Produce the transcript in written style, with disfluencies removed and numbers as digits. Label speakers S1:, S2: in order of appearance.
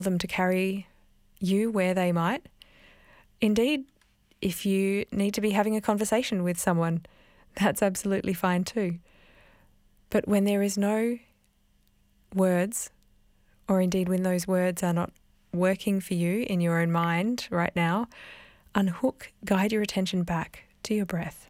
S1: them to carry you where they might. Indeed, if you need to be having a conversation with someone, that's absolutely fine too. But when there is no words, or indeed when those words are not working for you in your own mind right now, unhook, guide your attention back to your breath.